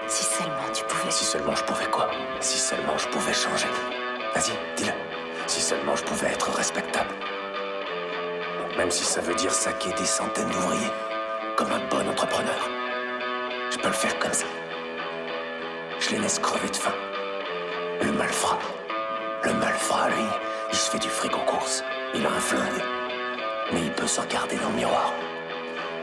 Si seulement tu pouvais. Si seulement je pouvais quoi? Si seulement je pouvais changer. Vas-y, dis-le. Si seulement je pouvais être respectable. Même si ça veut dire saquer des centaines d'ouvriers, comme un bon entrepreneur. Je peux le faire comme ça. Je les laisse crever de faim. Le malfrat, lui, il se fait du fric en course. Il a un flingue. Mais il peut se regarder dans le miroir.